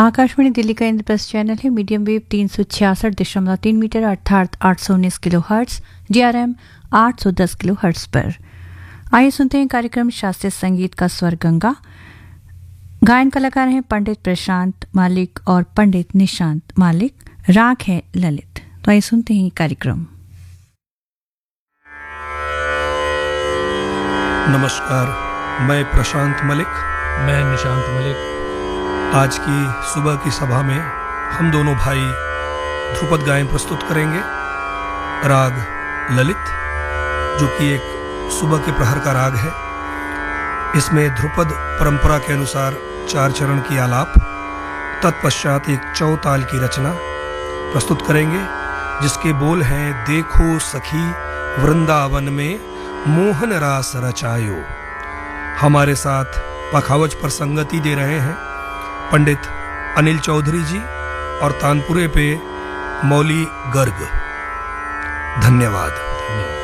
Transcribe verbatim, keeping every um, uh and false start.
आकाशवाणी दिल्ली का इंद्रप्रस्थ चैनल है। Medium wave तीन सौ छियासठ दशमलव तीन मीटर अर्थात आठ सौ उन्नीस किलो हर्ट्स, जी आर एम आठ सौ दस किलो हर्ट्स पर। आइए सुनते हैं कार्यक्रम शास्त्रीय संगीत का स्वर गंगा। गायन कलाकार हैं पंडित प्रशांत मालिक और पंडित निशांत मालिक। राग है ललित। तो आइए सुनते हैं कार्यक्रम। नमस्कार, मैं प्रशांत मलिक। मैं निशांत मलिक। आज की सुबह की सभा में हम दोनों भाई ध्रुपद गायन प्रस्तुत करेंगे। राग ललित, जो कि एक सुबह के प्रहर का राग है। इसमें ध्रुपद परंपरा के अनुसार चार चरण की आलाप, तत्पश्चात एक चौताल की रचना प्रस्तुत करेंगे, जिसके बोल हैं: देखो सखी वृंदावन में मोहन रास रचायो। हमारे साथ पखावज पर संगति दे रहे हैं पंडित अनिल चौधरी जी और तानपुरे पे मौली गर्ग। धन्यवाद। धन्यवाद।